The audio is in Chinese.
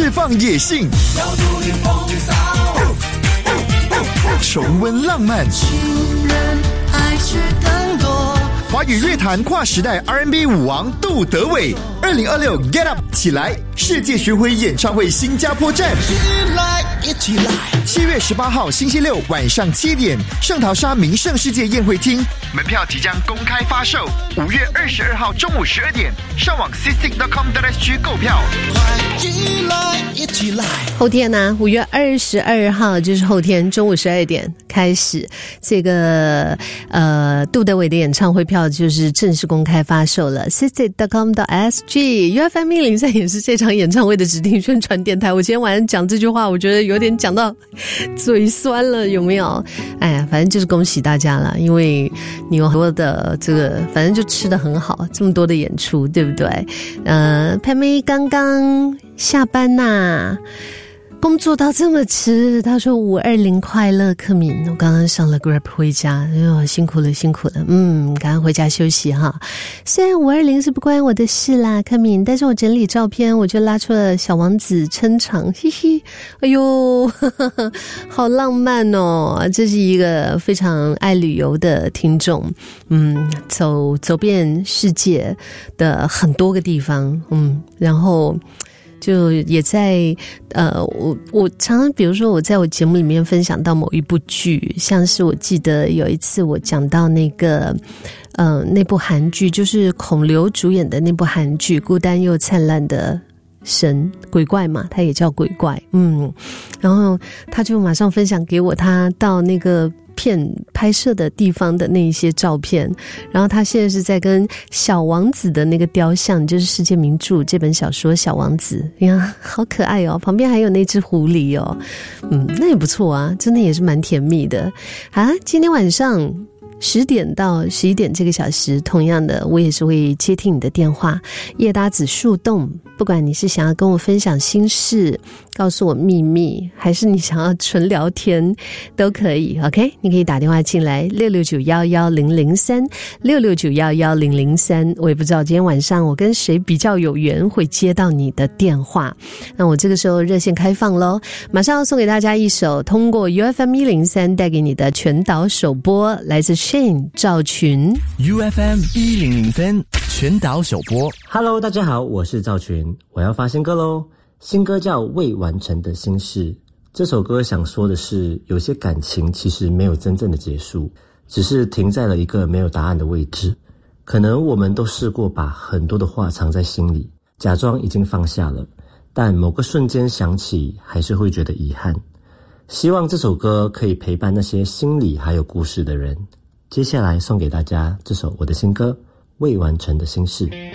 释放野性， 要独立风骚， 重温浪漫， 情人还是更多。 华语乐坛跨时代 R&B 舞王杜德伟，2026 Get Up 起来世界巡回演唱会新加坡站， 一起来 7月18号星期六晚上7点，圣淘沙名胜世界宴会厅，门票即将公开发售，5月22号中午12点，上网 ctic.com.sg 购票。 一起来。 后天呢，5月22号就是后天中午12点开始，这个杜德伟的演唱会票就是正式公开发售了 ctic.com.sg。 UFM 103也是这场演唱会的指定宣传电台。我今天晚上讲这句话，我觉得有点讲到嘴酸了，有没有？哎呀，反正就是恭喜大家了，因为你有很多的这个，反正就吃得很好，这么多的演出，对不对？佩妹刚刚下班呐，工作到这么迟，他说520快乐克敏，我刚刚上了 Grab 回家，哎呦，辛苦了，赶快回家休息哈。虽然520是不关我的事啦，克敏，但是我整理照片，我就拉出了小王子撑场，嘻嘻，哎呦，呵呵呵，好浪漫哦！这是一个非常爱旅游的听众，走遍世界的很多个地方，然后就也在我常常比如说我在我节目里面分享到某一部剧，像是我记得有一次我讲到那个那部韩剧，就是孔刘主演的那部韩剧《孤单又灿烂的神》，鬼怪嘛，他也叫鬼怪，然后他就马上分享给我他到那个片拍摄的地方的那一些照片，然后他现在是在跟小王子的那个雕像，就是世界名著这本小说《小王子》呀，好可爱哦，旁边还有那只狐狸哦，那也不错啊，真的也是蛮甜蜜的啊。今天晚上10点到11点这个小时，同样的我也是会接听你的电话，叶搭子树洞，不管你是想要跟我分享心事，告诉我秘密，还是你想要纯聊天都可以 OK， 你可以打电话进来669110003 669110003。我也不知道今天晚上我跟谁比较有缘会接到你的电话，那我这个时候热线开放咯，马上要送给大家一首通过 UFM 103带给你的全岛首播，来自Shane 赵群。 UFM 1003全岛首播。 Hello， 大家好，我是赵群，我要发新歌咯。新歌叫《未完成的心事》。这首歌想说的是，有些感情其实没有真正的结束，只是停在了一个没有答案的位置。可能我们都试过把很多的话藏在心里，假装已经放下了，但某个瞬间想起，还是会觉得遗憾。希望这首歌可以陪伴那些心里还有故事的人。接下来送给大家这首我的新歌《未完成的心事》。